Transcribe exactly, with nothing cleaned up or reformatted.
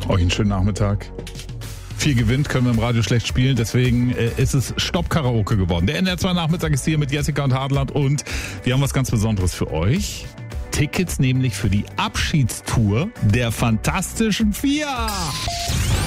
Euch einen schönen Nachmittag. Viel gewinnt, können wir im Radio schlecht spielen, deswegen äh, ist es Stopp-Karaoke geworden. Der N D R zwei Nachmittag ist hier mit Jessica und Hartland und wir haben was ganz Besonderes für euch. Tickets nämlich für die Abschiedstour der Fantastischen Vier.